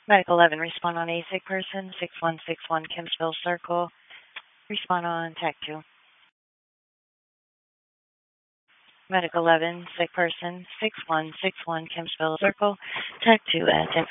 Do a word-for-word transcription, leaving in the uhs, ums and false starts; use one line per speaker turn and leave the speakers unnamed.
Medical eleven, respond on a sick person, six one six one Kempsville Circle. Respond on Tech two. Medical eleven, sick person, six one six one Kempsville Circle. Tech two at ten